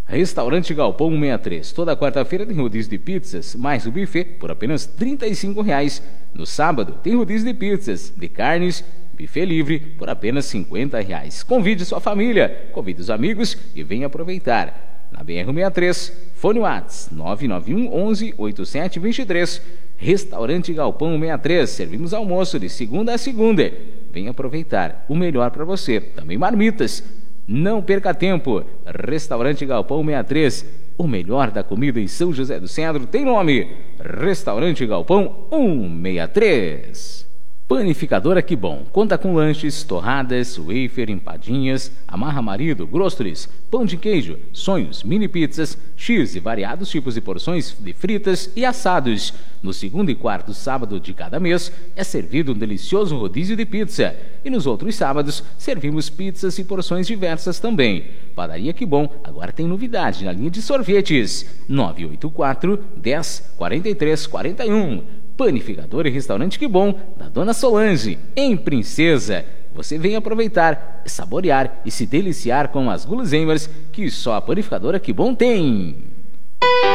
Restaurante Galpão 163. Toda quarta-feira tem rodízio de pizzas, mais o buffet por apenas R$ 35. No sábado tem rodízio de pizzas, de carnes, buffet livre por apenas R$ 50. Convide sua família, convide os amigos e venha aproveitar. Na BR-163, fone Whats 991 11 8723. Restaurante Galpão 163. Servimos almoço de segunda a segunda. Venha aproveitar o melhor para você. Também marmitas. Não perca tempo. Restaurante Galpão 163. O melhor da comida em São José do Cedro tem nome: Restaurante Galpão 163. Panificadora Que Bom. Conta com lanches, torradas, wafer, empadinhas, amarra marido, grostres, pão de queijo, sonhos, mini pizzas, x e variados tipos de porções de fritas e assados. No segundo e quarto sábado de cada mês é servido um delicioso rodízio de pizza. E nos outros sábados servimos pizzas e porções diversas também. Padaria Que Bom agora tem novidade na linha de sorvetes. 984 10 43 41. Panificador e Restaurante Que Bom, da Dona Solange, em Princesa. Você vem aproveitar, saborear e se deliciar com as guloseimas que só a Panificadora Que Bom tem.